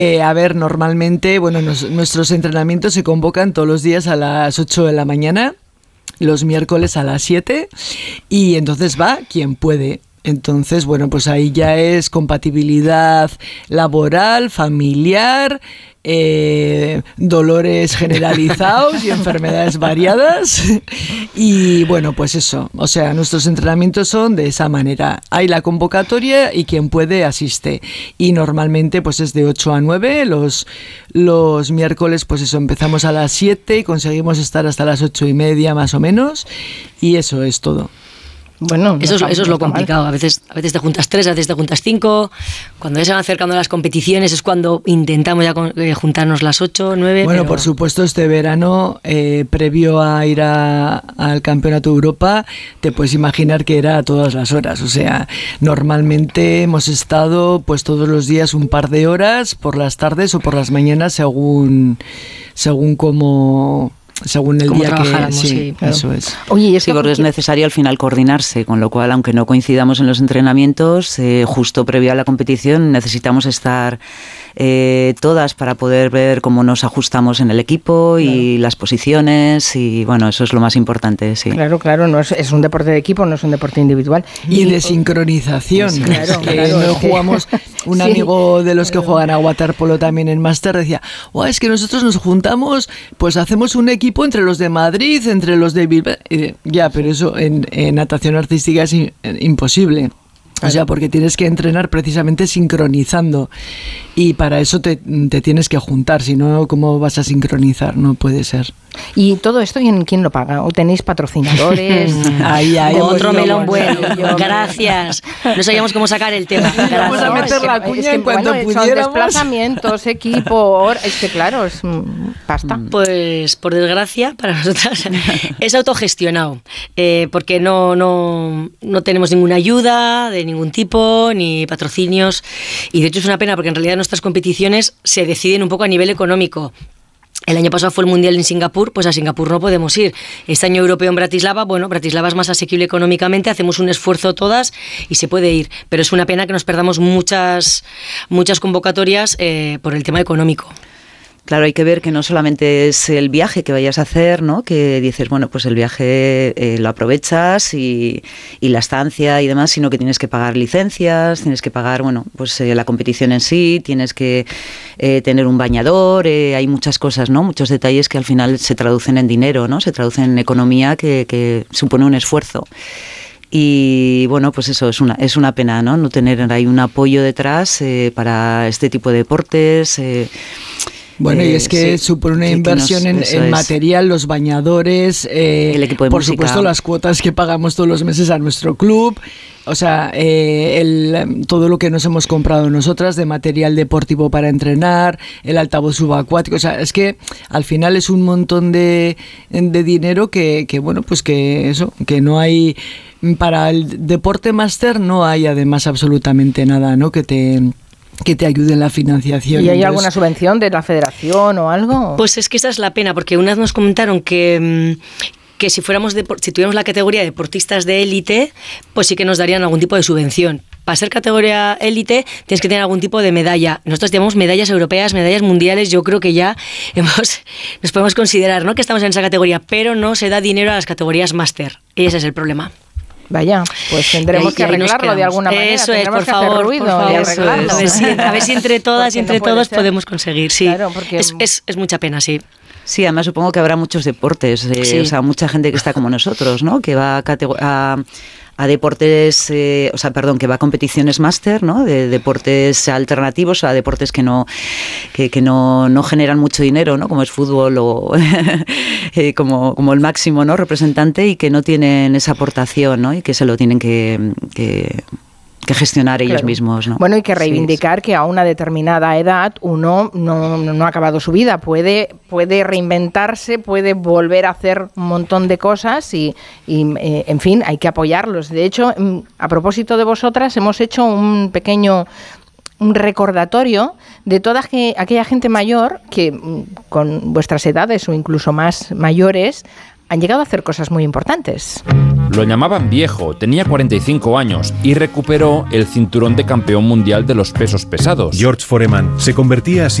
A ver, normalmente, bueno, nuestros entrenamientos se convocan todos los días a las 8 de la mañana, los miércoles a las 7, y entonces va quien puede. Entonces, bueno, pues ahí ya es compatibilidad laboral, familiar, dolores generalizados y enfermedades variadas. Y bueno, pues eso, o sea, nuestros entrenamientos son de esa manera. Hay la convocatoria y quien puede asiste. Y normalmente pues es de 8 a 9, los miércoles pues eso, empezamos a las 7 y conseguimos estar hasta las 8:30 más o menos. Y eso es todo. Bueno, eso es lo complicado. A veces te juntas 3, a veces te juntas 5. Cuando ya se van acercando las competiciones es cuando intentamos ya juntarnos las 8, 9. Bueno, por supuesto, este verano, previo a ir al Campeonato de Europa, te puedes imaginar que era a todas las horas. O sea, normalmente hemos estado pues todos los días un par de horas, por las tardes o por las mañanas, según el día que sí, claro. Eso es. Oye, ¿y sí, porque es necesario al final coordinarse, con lo cual, aunque no coincidamos en los entrenamientos, justo previo a la competición necesitamos estar todas para poder ver cómo nos ajustamos en el equipo y las posiciones, y bueno, eso es lo más importante, sí. Claro, no es un deporte de equipo, no es un deporte individual. Y de sincronización, sí, claro, no jugamos. Un amigo de los que juegan a waterpolo también en máster decía, es que nosotros nos juntamos, pues hacemos un equipo entre los de Madrid, entre los de Bilbao. Ya, pero eso en natación artística es imposible. O sea, porque tienes que entrenar precisamente sincronizando, y para eso te tienes que juntar, si no, ¿cómo vas a sincronizar? No puede ser. ¿Y todo esto quién lo paga? ¿O tenéis patrocinadores? Ahí, otro melón bueno. Gracias. No sabíamos cómo sacar el tema. Vamos a meter la cuña en cuanto pudiéramos. Son desplazamientos, equipo, es que claro, es pasta. Pues por desgracia para nosotras es autogestionado, porque no tenemos ninguna ayuda de ningún tipo, ni patrocinios, y de hecho es una pena porque en realidad nuestras competiciones se deciden un poco a nivel económico. El año pasado fue el Mundial en Singapur, pues a Singapur no podemos ir. Este año europeo en Bratislava, bueno, Bratislava es más asequible económicamente, hacemos un esfuerzo todas y se puede ir, pero es una pena que nos perdamos muchas convocatorias por el tema económico. Claro, hay que ver que no solamente es el viaje que vayas a hacer, ¿no? Que dices, bueno, pues el viaje lo aprovechas y la estancia y demás, sino que tienes que pagar licencias, tienes que pagar, bueno, pues la competición en sí, tienes que tener un bañador, hay muchas cosas, ¿no? Muchos detalles que al final se traducen en dinero, ¿no? Se traducen en economía que supone un esfuerzo. Y bueno, pues eso es una pena, ¿no? No tener ahí un apoyo detrás para este tipo de deportes. Bueno, y es que supone una inversión en material, los bañadores, el equipo de por música. supuesto las cuotas que pagamos todos los meses a nuestro club, o sea, todo lo que nos hemos comprado nosotras de material deportivo para entrenar, el altavoz subacuático, o sea, es que al final es un montón de dinero que bueno, pues que no hay, para el deporte máster no hay además absolutamente nada, ¿no? Que te ayude en la financiación. ¿Y hay alguna subvención de la federación o algo? Pues es que esa es la pena, porque una vez nos comentaron que si tuviéramos la categoría de deportistas de élite, pues sí que nos darían algún tipo de subvención. Para ser categoría élite tienes que tener algún tipo de medalla. Nosotros tenemos medallas europeas, medallas mundiales, yo creo que ya nos podemos considerar, ¿no?, que estamos en esa categoría, pero no se da dinero a las categorías máster, y ese es el problema. Vaya, pues tendremos que arreglarlo de alguna manera. Eso es, por favor, a ver si entre todas y entre todos podemos conseguir. Sí, claro, porque es mucha pena, sí. Sí, además supongo que habrá muchos deportes, sí. O sea, mucha gente que está como nosotros, ¿no? Que va a deportes, que va a competiciones máster, ¿no? De deportes alternativos, a deportes que no generan mucho dinero, ¿no? Como es fútbol o como el máximo, ¿no?, representante, y que no tienen esa aportación, ¿no? Y que se lo tienen que gestionar ellos mismos, ¿no? Bueno, hay que reivindicar que a una determinada edad uno no ha acabado su vida, puede reinventarse, puede volver a hacer un montón de cosas y en fin, hay que apoyarlos. De hecho, a propósito de vosotras, hemos hecho un recordatorio de toda aquella gente mayor que con vuestras edades o incluso más mayores han llegado a hacer cosas muy importantes. Lo llamaban viejo, tenía 45 años y recuperó el cinturón de campeón mundial de los pesos pesados. George Foreman se convertía así